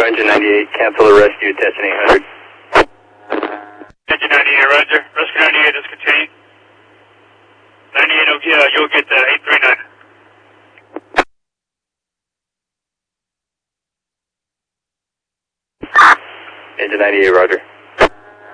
Engine 98, cancel the rescue, attention 800. Engine 98, roger. Rescue 98 is continuing. 98, you'll get 839. Engine 98, roger.